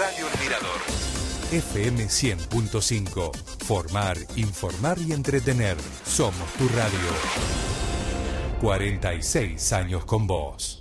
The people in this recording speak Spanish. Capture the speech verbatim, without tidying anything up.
Radio El Mirador. F M cien punto cinco. Formar, informar y entretener. Somos tu radio. cuarenta y seis años con vos.